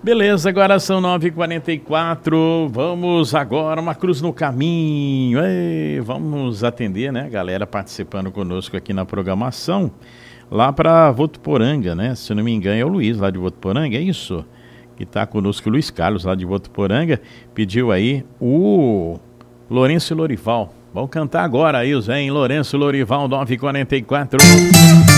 Beleza, agora são 9h44, vamos agora, uma cruz no caminho. Ei, vamos atender, né, galera participando conosco aqui na programação, lá para Votuporanga, né, se não me engano é o Luiz lá de Votuporanga, é isso? Que tá conosco, o Luiz Carlos lá de Votuporanga, pediu aí o Lourenço e Lorival. Vamos cantar agora aí, Zé, em Lourenço e Lorival, 9h44.